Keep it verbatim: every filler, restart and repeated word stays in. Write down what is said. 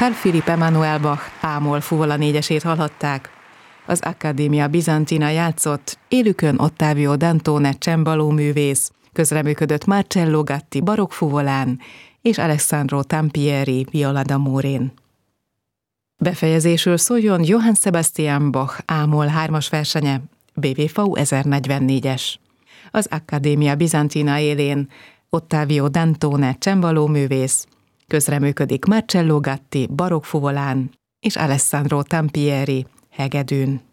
Carl Philipp Emanuel Bach A-moll fuvola négyesét hallhatták. Az Accademia Bizantina játszott, élükön Ottavio Dantone csembaló művész, közreműködött Marcello Gatti barokk fuvolán és Alessandro Tampieri viola d'amorén. Befejezésül szóljon Johann Sebastian Bach A-moll hármas versenye, bé vé vé u ezernegyvennégyes. Az Accademia Bizantina élén Ottavio Dantone csembaló művész, közreműködik Marcello Gatti barokk fuvolán és Alessandro Tampieri hegedűn.